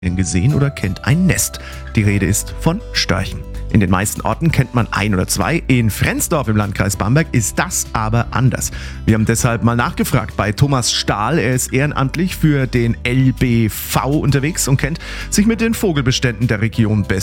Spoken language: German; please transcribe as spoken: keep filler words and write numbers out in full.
gesehen oder kennt ein Nest. Die Rede ist von Störchen. In den meisten Orten kennt man ein oder zwei. In Frensdorf im Landkreis Bamberg ist das aber anders. Wir haben deshalb mal nachgefragt bei Thomas Stahl. Er ist ehrenamtlich für den L B V unterwegs und kennt sich mit den Vogelbeständen der Region bestens